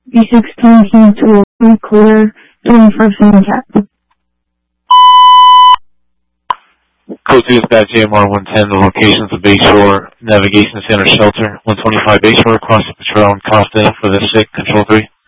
B16 team to clear 21st and cap. Code 2 dispatch AMR 110, the locations of Bayshore Navigation Center Shelter, 125 Bayshore, cross the patrol and Costa for the SIC, Control 3.